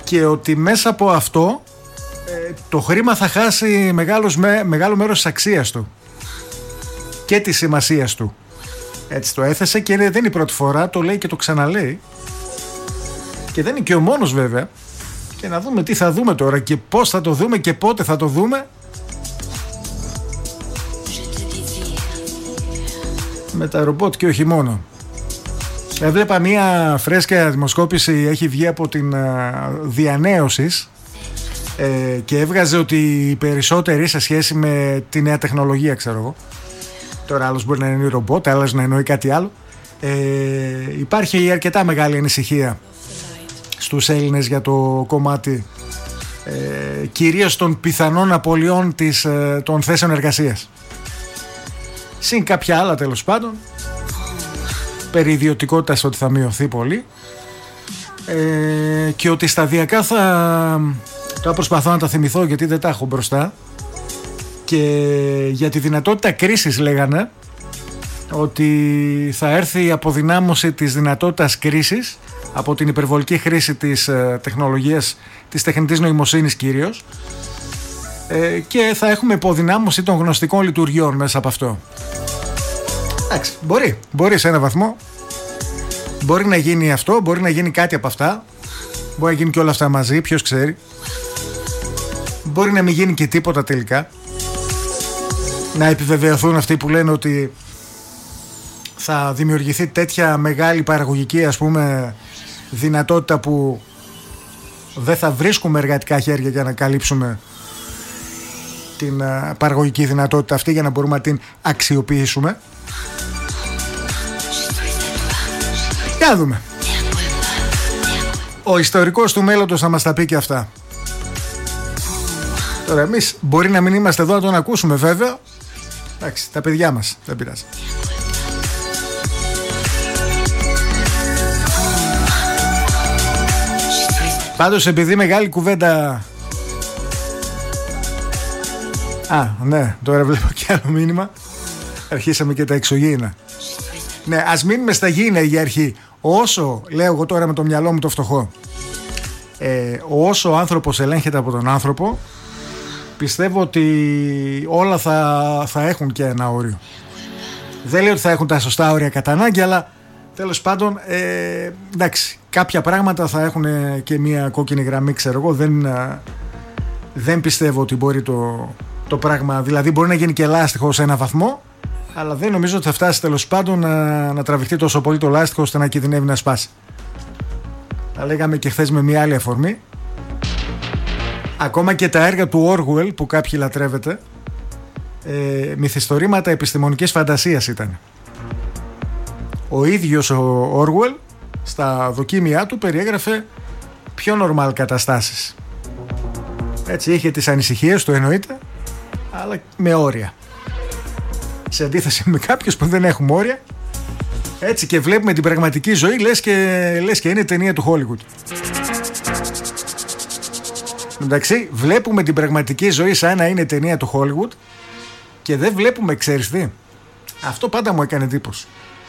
και ότι μέσα από αυτό το χρήμα θα χάσει μεγάλο μέρος της αξίας του και της σημασίας του. Έτσι το έθεσε και δεν είναι η πρώτη φορά, το λέει και το ξαναλέει και δεν είναι και ο μόνος βέβαια. Και να δούμε τι θα δούμε τώρα και πώς θα το δούμε και πότε θα το δούμε. Με τα ρομπότ και όχι μόνο. Έβλεπα μία φρέσκια δημοσκόπηση, έχει βγει από την Διανέωσης και έβγαζε ότι οι περισσότεροι σε σχέση με τη νέα τεχνολογία, ξέρω εγώ, τώρα άλλος μπορεί να εννοεί ρομπότ, άλλος να εννοεί κάτι άλλο, υπάρχει αρκετά μεγάλη ανησυχία στους Έλληνες για το κομμάτι κυρίως των πιθανών απολειών των θέσεων εργασίας. Συν κάποια άλλα τέλος πάντων, περί ιδιωτικότητας ότι θα μειωθεί πολύ και ότι σταδιακά τώρα προσπαθώ να τα θυμηθώ γιατί δεν τα έχω μπροστά, και για τη δυνατότητα κρίσης λέγανε ότι θα έρθει η αποδυνάμωση της δυνατότητας κρίσης από την υπερβολική χρήση της τεχνολογίας, της τεχνητής νοημοσύνης κυρίως, και θα έχουμε υποδυνάμωση των γνωστικών λειτουργιών μέσα από αυτό. Εντάξει, μπορεί σε ένα βαθμό, μπορεί να γίνει αυτό, μπορεί να γίνει κάτι από αυτά, μπορεί να γίνει και όλα αυτά μαζί, ποιος ξέρει, μπορεί να μην γίνει και τίποτα τελικά, να επιβεβαιωθούν αυτοί που λένε ότι θα δημιουργηθεί τέτοια μεγάλη παραγωγική, ας πούμε, δυνατότητα που δεν θα βρίσκουμε εργατικά χέρια για να καλύψουμε την παραγωγική δυνατότητα αυτή, για να μπορούμε να την αξιοποιήσουμε. Για να δούμε. Ο ιστορικός του μέλλοντος θα μας τα πει και αυτά. Τώρα εμείς μπορεί να μην είμαστε εδώ να τον ακούσουμε βέβαια. Εντάξει, τα παιδιά μας, δεν πειράζει. Πάντως επειδή μεγάλη κουβέντα... Ναι, τώρα βλέπω και άλλο μήνυμα. Αρχίσαμε και τα εξωγήινα. Ναι, ας μείνουμε στα γήινα για αρχή. Όσο, λέω εγώ τώρα με το μυαλό μου το φτωχό, όσο ο άνθρωπος ελέγχεται από τον άνθρωπο, πιστεύω ότι όλα θα έχουν και ένα όριο. Δεν λέω ότι θα έχουν τα σωστά όρια κατά ανάγκη, αλλά τέλος πάντων, εντάξει, κάποια πράγματα θα έχουν και μια κόκκινη γραμμή, ξέρω εγώ. Δεν πιστεύω ότι μπορεί το πράγμα, δηλαδή μπορεί να γίνει και λάστιχο σε ένα βαθμό, αλλά δεν νομίζω ότι θα φτάσει τέλος πάντων να τραβηχτεί τόσο πολύ το λάστιχο ώστε να κινδυνεύει να σπάσει. Τα λέγαμε και χθες με μια άλλη αφορμή. Ακόμα και τα έργα του Orwell που κάποιοι λατρεύετε, μυθιστορήματα επιστημονικής φαντασίας ήταν. Ο ίδιος ο Orwell στα δοκίμια του περιέγραφε πιο normal καταστάσεις. Έτσι, είχε τις ανησυχίες του εννοείται, αλλά με όρια. Σε αντίθεση με κάποιους που δεν έχουμε όρια, έτσι, και βλέπουμε την πραγματική ζωή λες και είναι ταινία του Hollywood. Εντάξει, βλέπουμε την πραγματική ζωή σαν να είναι ταινία του Hollywood και δεν βλέπουμε, ξέρεις τι, αυτό πάντα μου έκανε εντύπωση.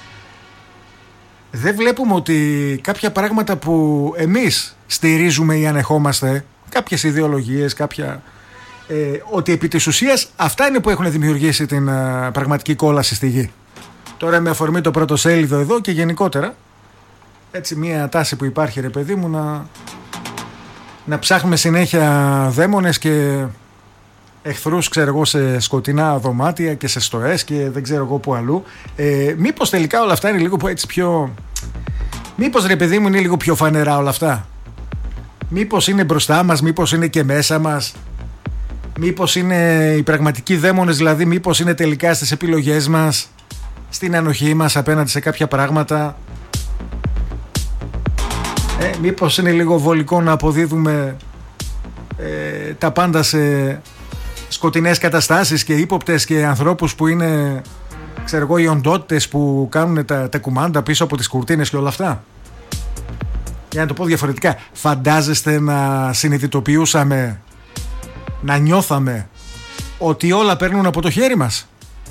Δεν βλέπουμε ότι κάποια πράγματα που εμείς στηρίζουμε ή ανεχόμαστε, κάποιες ιδεολογίες, ότι επί της ουσίας αυτά είναι που έχουν δημιουργήσει την πραγματική κόλαση στη γη. Τώρα με αφορμή το πρωτοσέλιδο εδώ και γενικότερα, έτσι μια τάση που υπάρχει, ρε παιδί μου, να ψάχνουμε συνέχεια δαίμονες και εχθρούς, ξέρω εγώ, σε σκοτεινά δωμάτια και σε στοές και δεν ξέρω εγώ που αλλού. Μήπως τελικά όλα αυτά είναι λίγο έτσι πιο... Μήπως, ρε παιδί μου, είναι λίγο πιο φανερά όλα αυτά. Μήπως είναι μπροστά μας, μήπως είναι και μέσα μας. Μήπως είναι οι πραγματικοί δαίμονες, δηλαδή μήπως είναι τελικά στις επιλογές μας, στην ανοχή μας απέναντι σε κάποια πράγματα. Μήπως είναι λίγο βολικό να αποδίδουμε τα πάντα σε σκοτεινές καταστάσεις και ύποπτες και ανθρώπους που είναι, ξέρω εγώ, οι οντότητες που κάνουν τα κουμάντα πίσω από τις κουρτίνες και όλα αυτά. Για να το πω διαφορετικά, φαντάζεστε να συνειδητοποιούσαμε, να νιώθαμε ότι όλα παίρνουν από το χέρι μας?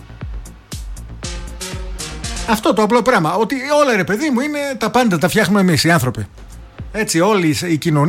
Αυτό το απλό πράγμα, ότι όλα, ρε παιδί μου, είναι τα πάντα τα φτιάχνουμε εμείς οι άνθρωποι. Έτσι, όλη η κοινωνία